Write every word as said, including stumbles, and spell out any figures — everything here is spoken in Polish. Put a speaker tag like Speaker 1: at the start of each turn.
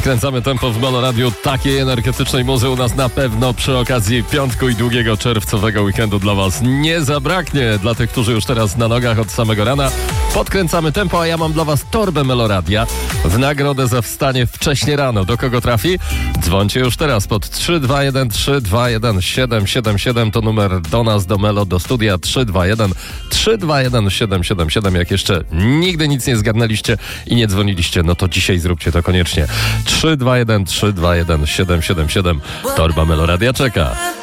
Speaker 1: Podkręcamy tempo w Meloradiu. Takiej energetycznej muzy u nas na pewno przy okazji piątku i długiego czerwcowego weekendu dla was nie zabraknie. Dla tych, którzy już teraz na nogach od samego rana. Podkręcamy tempo, a ja mam dla was torbę Meloradia w nagrodę za wstanie wcześnie rano. Do kogo trafi? Dzwońcie już teraz pod trzy dwa jeden trzy dwa jeden siedem siedem siedem. To numer do nas, do Melo, do studia trzy dwa jeden trzy dwa jeden siedem siedem siedem. Jak jeszcze nigdy nic nie zgadnęliście i nie dzwoniliście, no to dzisiaj zróbcie to koniecznie. trzy dwa jeden trzy dwa jeden siedem siedem siedem. Torba Meloradia czeka.